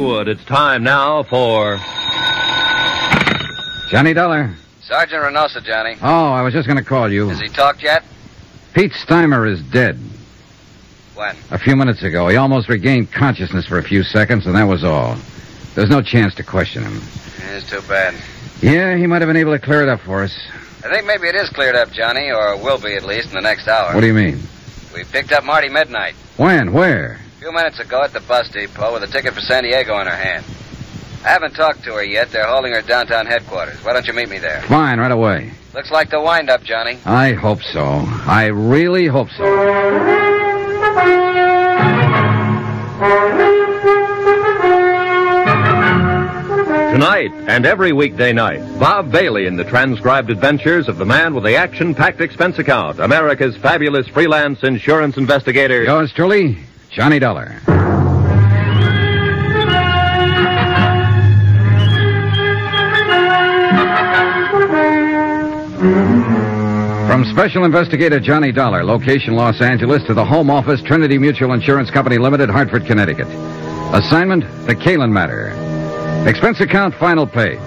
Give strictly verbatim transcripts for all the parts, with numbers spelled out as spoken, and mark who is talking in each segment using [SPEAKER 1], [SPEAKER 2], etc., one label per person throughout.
[SPEAKER 1] Hollywood, it's time now for...
[SPEAKER 2] Johnny Dollar.
[SPEAKER 3] Sergeant Reynosa, Johnny.
[SPEAKER 2] Oh, I was just going to call you.
[SPEAKER 3] Has he talked yet?
[SPEAKER 2] Pete Steimer is dead.
[SPEAKER 3] When?
[SPEAKER 2] A few minutes ago. He almost regained consciousness for a few seconds, and that was all. There's no chance to question him.
[SPEAKER 3] It's too bad.
[SPEAKER 2] Yeah, he might have been able to clear it up for us.
[SPEAKER 3] I think maybe it is cleared up, Johnny, or will be at least in the next hour.
[SPEAKER 2] What do you mean?
[SPEAKER 3] We picked up Marty Midnight.
[SPEAKER 2] When? Where?
[SPEAKER 3] A few minutes ago at the bus depot with a ticket for San Diego in her hand. I haven't talked to her yet. They're holding her downtown headquarters. Why don't you meet me there?
[SPEAKER 2] Fine, right away.
[SPEAKER 3] Looks like the wind-up, Johnny.
[SPEAKER 2] I hope so. I really hope so.
[SPEAKER 1] Tonight and every weekday night, Bob Bailey in the transcribed adventures of the man with the action-packed expense account, America's fabulous freelance insurance investigator.
[SPEAKER 2] Yours truly, Johnny Dollar. From Special Investigator Johnny Dollar, location Los Angeles, to the Home Office, Trinity Mutual Insurance Company Limited, Hartford, Connecticut. Assignment, the Kalin Matter. Expense account, final page.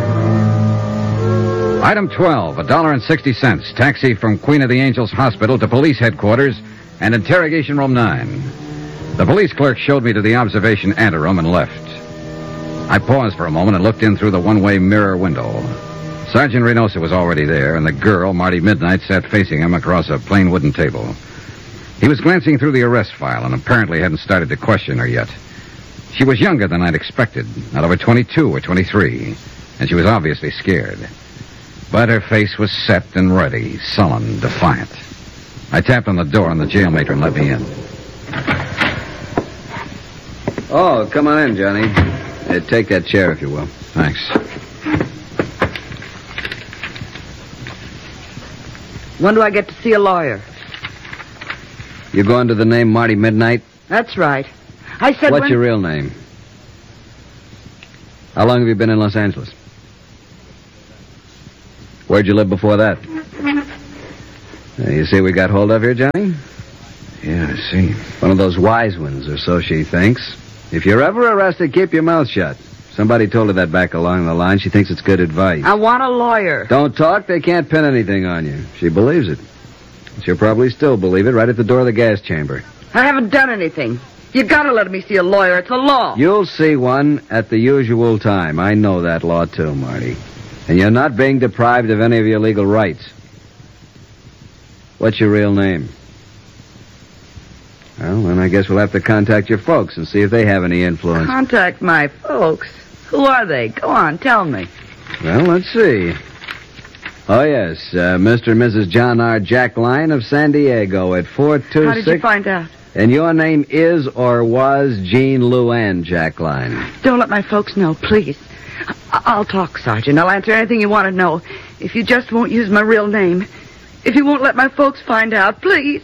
[SPEAKER 2] Item twelve, a dollar and sixty cents. Taxi from Queen of the Angels Hospital to police headquarters and interrogation room nine. The police clerk showed me to the observation anteroom and left. I paused for a moment and looked in through the one-way mirror window. Sergeant Reynosa was already there, and the girl, Marty Midnight, sat facing him across a plain wooden table. He was glancing through the arrest file and apparently hadn't started to question her yet. She was younger than I'd expected, not over twenty-two or twenty-three, and she was obviously scared. But her face was set and ready, sullen, defiant. I tapped on the door, and the jail matron let me in.
[SPEAKER 4] Oh, come on in, Johnny. Uh, take that chair, if you will.
[SPEAKER 2] Thanks.
[SPEAKER 5] When do I get to see a lawyer?
[SPEAKER 4] You go under the name Marty Midnight?
[SPEAKER 5] That's right. I said
[SPEAKER 4] What's
[SPEAKER 5] when...
[SPEAKER 4] your real name? How long have you been in Los Angeles? Where'd you live before that? Uh, you see we got hold of here, Johnny?
[SPEAKER 2] Yeah, I see.
[SPEAKER 4] One of those wise ones, or so she thinks. If you're ever arrested, keep your mouth shut. Somebody told her that back along the line. She thinks it's good advice.
[SPEAKER 5] I want a lawyer.
[SPEAKER 4] Don't talk. They can't pin anything on you. She believes it. She'll probably still believe it right at the door of the gas chamber.
[SPEAKER 5] I haven't done anything. You gotta let me see a lawyer. It's a law.
[SPEAKER 4] You'll see one at the usual time. I know that law, too, Marty. And you're not being deprived of any of your legal rights. What's your real name? Well, then I guess we'll have to contact your folks and see if they have any influence.
[SPEAKER 5] Contact my folks? Who are they? Go on, tell me.
[SPEAKER 4] Well, let's see. Oh, yes, uh, Mister and Missus John R. Jack Line of San Diego at four two six...
[SPEAKER 5] How did you find out?
[SPEAKER 4] And your name is or was Jean Luann Jack Line.
[SPEAKER 5] Don't let my folks know, please. I- I'll talk, Sergeant. I'll answer anything you want to know. If you just won't use my real name. If you won't let my folks find out, please.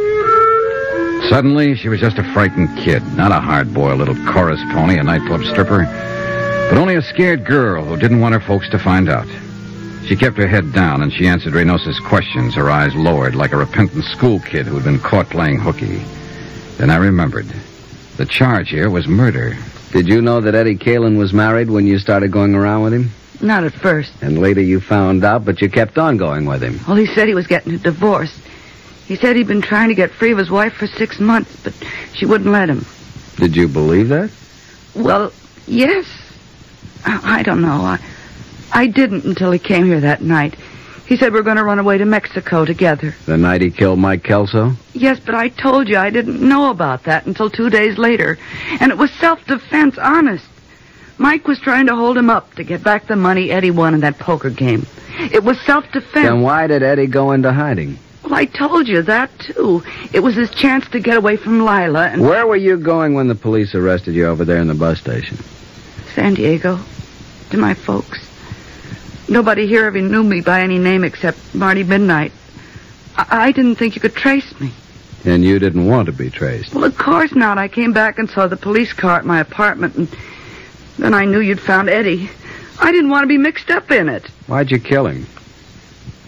[SPEAKER 2] Suddenly, she was just a frightened kid, not a hard-boiled little chorus pony, a nightclub stripper, but only a scared girl who didn't want her folks to find out. She kept her head down, and she answered Reynosa's questions, her eyes lowered like a repentant school kid who had been caught playing hooky. Then I remembered. The charge here was murder.
[SPEAKER 4] Did you know that Eddie Kalin was married when you started going around with him?
[SPEAKER 5] Not at first.
[SPEAKER 4] And later you found out, but you kept on going with him.
[SPEAKER 5] Well, he said he was getting a divorce. He said he'd been trying to get free of his wife for six months, but she wouldn't let him.
[SPEAKER 4] Did you believe that?
[SPEAKER 5] Well, yes. I, I don't know. I, I didn't until he came here that night. He said we were going to run away to Mexico together.
[SPEAKER 4] The night he killed Mike Kelso?
[SPEAKER 5] Yes, but I told you I didn't know about that until two days later. And it was self-defense, honest. Mike was trying to hold him up to get back the money Eddie won in that poker game. It was self-defense.
[SPEAKER 4] Then why did Eddie go into hiding?
[SPEAKER 5] Well, I told you that, too. It was his chance to get away from Lila and...
[SPEAKER 4] Where were you going when the police arrested you over there in the bus station?
[SPEAKER 5] San Diego. To my folks. Nobody here ever knew me by any name except Marty Midnight. I, I didn't think you could trace me.
[SPEAKER 4] And you didn't want to be traced?
[SPEAKER 5] Well, of course not. I came back and saw the police car at my apartment, and then I knew you'd found Eddie. I didn't want to be mixed up in it.
[SPEAKER 4] Why'd you kill him?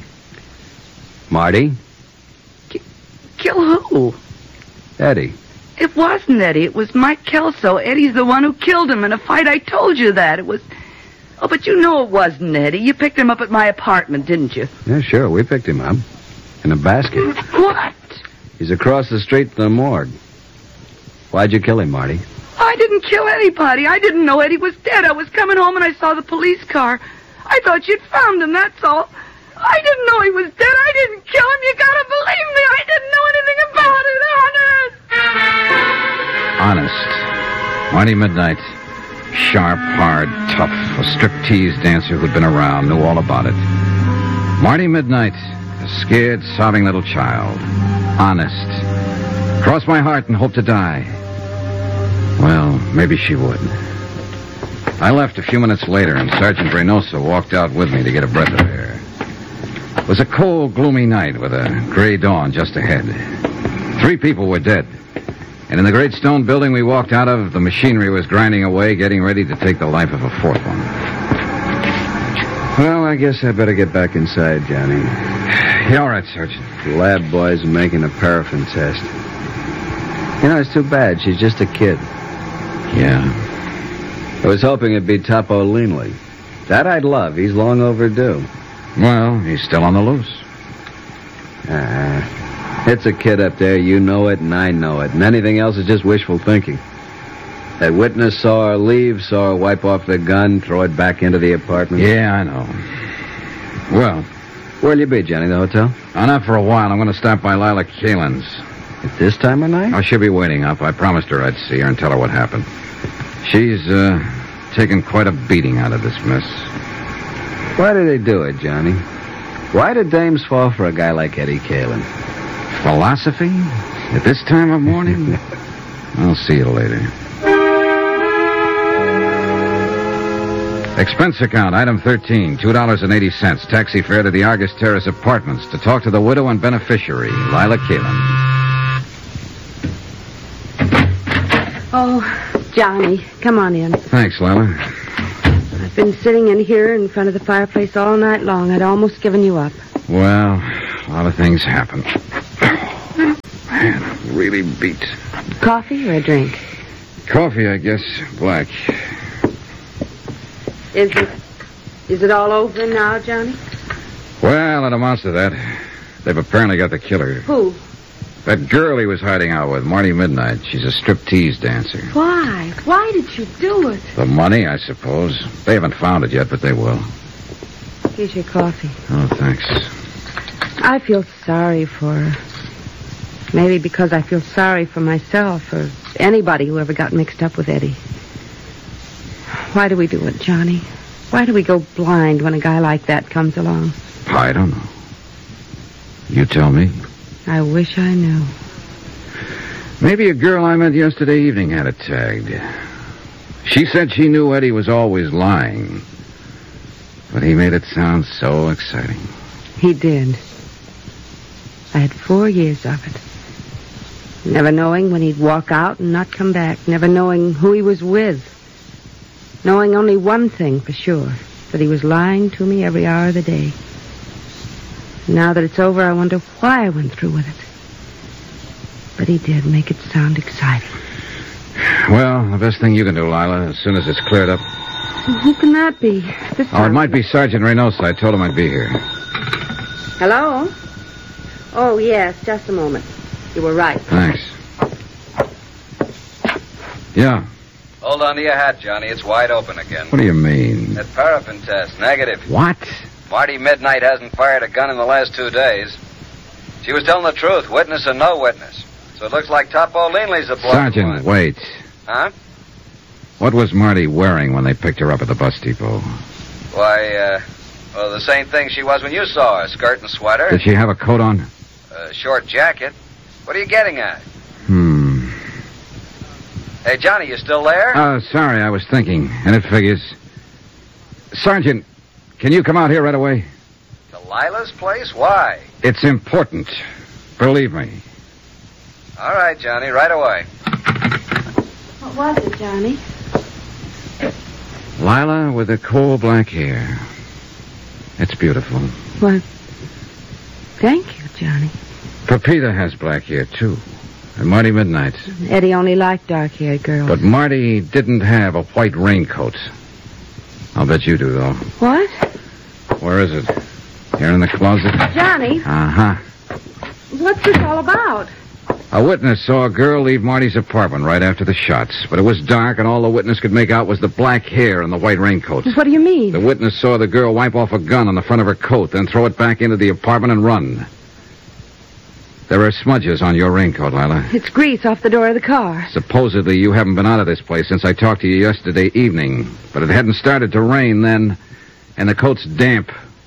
[SPEAKER 4] Marty?
[SPEAKER 5] K- kill who?
[SPEAKER 4] Eddie.
[SPEAKER 5] It wasn't Eddie. It was Mike Kelso. Eddie's the one who killed him in a fight. I told you that. It was... Oh, but you know it wasn't Eddie. You picked him up at my apartment, didn't you?
[SPEAKER 4] Yeah, sure. We picked him up. In a basket.
[SPEAKER 5] What?
[SPEAKER 4] He's across the street from the morgue. Why'd you kill him, Marty?
[SPEAKER 5] I didn't kill anybody. I didn't know Eddie was dead. I was coming home and I saw the police car. I thought you'd found him, that's all. I didn't know he was dead. I didn't kill him. You gotta believe me. I didn't know anything about it, honest.
[SPEAKER 2] Honest. Marty Midnight. Sharp, hard, tough. A striptease dancer who'd been around, knew all about it. Marty Midnight. A scared, sobbing little child. Honest. Cross my heart and hope to die. Well, maybe she would. I left a few minutes later, and Sergeant Reynoso walked out with me to get a breath of air. It was a cold, gloomy night with a gray dawn just ahead. Three people were dead. And in the great stone building we walked out of, the machinery was grinding away, getting ready to take the life of a fourth one.
[SPEAKER 4] Well, I guess I better get back inside, Johnny.
[SPEAKER 2] Yeah, all right, Sergeant.
[SPEAKER 4] The lab boys are making a paraffin test. You know, it's too bad. She's just a kid.
[SPEAKER 2] Yeah.
[SPEAKER 4] I was hoping it'd be Topo Leanley. That I'd love. He's long overdue.
[SPEAKER 2] Well, he's still on the loose.
[SPEAKER 4] Ah, it's a kid up there. You know it, and I know it. And anything else is just wishful thinking. That witness saw her leave, saw her wipe off the gun, throw it back into the apartment.
[SPEAKER 2] Yeah, I know. Well,
[SPEAKER 4] where'll you be, Johnny? The hotel?
[SPEAKER 2] Oh, not for a while. I'm going to stop by Lila Kalin's.
[SPEAKER 4] At this time of night?
[SPEAKER 2] Oh, she'll be waiting up. I promised her I'd see her and tell her what happened. She's, uh, taken quite a beating out of this mess.
[SPEAKER 4] Why did they do it, Johnny? Why did dames fall for a guy like Eddie Kalin?
[SPEAKER 2] Philosophy? At this time of morning? I'll see you later. Expense account, item thirteen, two dollars and eighty cents. Taxi fare to the Argus Terrace Apartments to talk to the widow and beneficiary, Lila Kalin.
[SPEAKER 6] Oh, Johnny, come on in.
[SPEAKER 2] Thanks, Lila.
[SPEAKER 6] I've been sitting in here in front of the fireplace all night long. I'd almost given you up.
[SPEAKER 2] Well, a lot of things happen. Man, I'm really beat.
[SPEAKER 6] Coffee or a drink?
[SPEAKER 2] Coffee, I guess. Black.
[SPEAKER 6] Is it... Is it all over now, Johnny?
[SPEAKER 2] Well, it amounts to that. They've apparently got the killer.
[SPEAKER 6] Who?
[SPEAKER 2] That girl he was hiding out with, Marty Midnight. She's a striptease dancer.
[SPEAKER 6] Why? Why did you do it?
[SPEAKER 2] The money, I suppose. They haven't found it yet, but they will.
[SPEAKER 6] Here's your coffee.
[SPEAKER 2] Oh, thanks.
[SPEAKER 6] I feel sorry for her. Maybe because I feel sorry for myself or anybody who ever got mixed up with Eddie. Why do we do it, Johnny? Why do we go blind when a guy like that comes along?
[SPEAKER 2] I don't know. You tell me.
[SPEAKER 6] I wish I knew.
[SPEAKER 2] Maybe a girl I met yesterday evening had it tagged. She said she knew Eddie was always lying. But he made it sound so exciting.
[SPEAKER 6] He did. I had four years of it. Never knowing when he'd walk out and not come back. Never knowing who he was with. Knowing only one thing for sure. That he was lying to me every hour of the day. Now that it's over, I wonder why I went through with it. But he did make it sound exciting.
[SPEAKER 2] Well, the best thing you can do, Lila, as soon as it's cleared up.
[SPEAKER 6] Well, who can that be? This
[SPEAKER 2] Oh, it might be Sergeant Reynoso. I told him I'd be here.
[SPEAKER 6] Hello? Oh, yes, just a moment. You were right.
[SPEAKER 2] Thanks. Yeah.
[SPEAKER 3] Hold on to your hat, Johnny. It's wide open again.
[SPEAKER 2] What do you mean?
[SPEAKER 3] That paraffin test, negative.
[SPEAKER 2] What?
[SPEAKER 3] Marty Midnight hasn't fired a gun in the last two days. She was telling the truth, witness or no witness. So it looks like Topo Leanley's the blood.
[SPEAKER 2] Sergeant, wait.
[SPEAKER 3] Huh?
[SPEAKER 2] What was Marty wearing when they picked her up at the bus depot?
[SPEAKER 3] Why, uh, well, the same thing she was when you saw her. Skirt and sweater.
[SPEAKER 2] Did she have a coat on?
[SPEAKER 3] A short jacket. What are you getting at?
[SPEAKER 2] Hmm.
[SPEAKER 3] Hey, Johnny, you still there?
[SPEAKER 2] Uh, sorry, I was thinking, and it figures. Sergeant, can you come out here right away?
[SPEAKER 3] To Lila's place? Why?
[SPEAKER 2] It's important. Believe me.
[SPEAKER 3] All right, Johnny, right away.
[SPEAKER 6] What was it, Johnny?
[SPEAKER 2] Lila with the coal black hair. It's beautiful.
[SPEAKER 6] Well, thank you, Johnny.
[SPEAKER 2] Pepita has black hair, too. And Marty Midnight.
[SPEAKER 6] Eddie only liked dark-haired girls.
[SPEAKER 2] But Marty didn't have a white raincoat. I'll bet you do, though.
[SPEAKER 6] What?
[SPEAKER 2] Where is it? Here in the closet?
[SPEAKER 6] Johnny,
[SPEAKER 2] Uh-huh.
[SPEAKER 6] what's this all about?
[SPEAKER 2] A witness saw a girl leave Marty's apartment right after the shots. But it was dark, and all the witness could make out was the black hair and the white raincoat.
[SPEAKER 6] What do you mean?
[SPEAKER 2] The witness saw the girl wipe off a gun on the front of her coat, then throw it back into the apartment and run. There are smudges on your raincoat, Lila.
[SPEAKER 6] It's grease off the door of the car.
[SPEAKER 2] Supposedly you haven't been out of this place since I talked to you yesterday evening. But it hadn't started to rain then, and the coat's damp.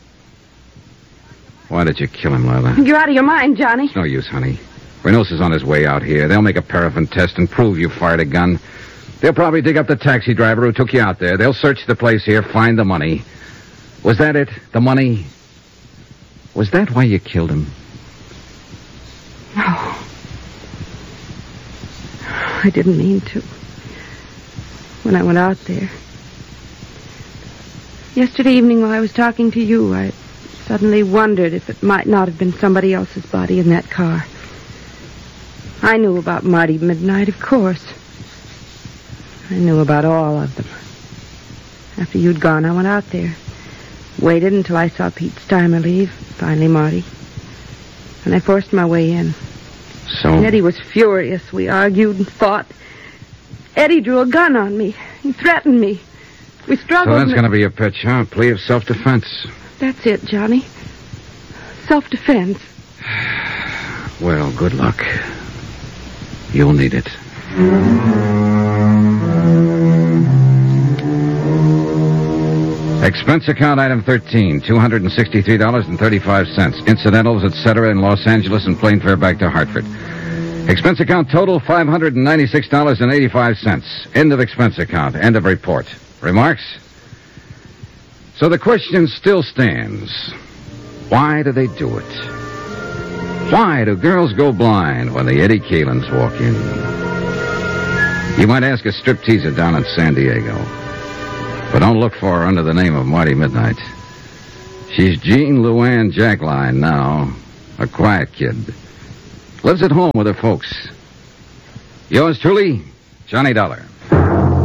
[SPEAKER 2] Why did you kill him, Lila?
[SPEAKER 6] You're out of your mind, Johnny.
[SPEAKER 2] No use, honey. Renos is on his way out here. They'll make a paraffin test and prove you fired a gun. They'll probably dig up the taxi driver who took you out there. They'll search the place here, find the money. Was that it? The money? Was that why you killed him?
[SPEAKER 6] No. I didn't mean to. When I went out there. Yesterday evening while I was talking to you, I suddenly wondered if it might not have been somebody else's body in that car. I knew about Marty Midnight, of course. I knew about all of them. After you'd gone, I went out there. Waited until I saw Pete Steimer leave. Finally, Marty. And I forced my way in.
[SPEAKER 2] So?
[SPEAKER 6] Eddie was furious. We argued and fought. Eddie drew a gun on me. He threatened me. We struggled.
[SPEAKER 2] So that's
[SPEAKER 6] and...
[SPEAKER 2] going to be your pitch, huh? A plea of self-defense.
[SPEAKER 6] That's it, Johnny. Self-defense.
[SPEAKER 2] Well, good luck. You'll need it. Expense account item thirteen, two hundred sixty-three dollars and thirty-five cents. Incidentals, et cetera, in Los Angeles and plane fare back to Hartford. Expense account total, five hundred ninety-six dollars and eighty-five cents. End of expense account. End of report. Remarks? So the question still stands. Why do they do it? Why do girls go blind when the Eddie Kalins walk in? You might ask a stripteaser down in San Diego. But don't look for her under the name of Marty Midnight. She's Jean Luann Jackline now. A quiet kid. Lives at home with her folks. Yours truly, Johnny Dollar.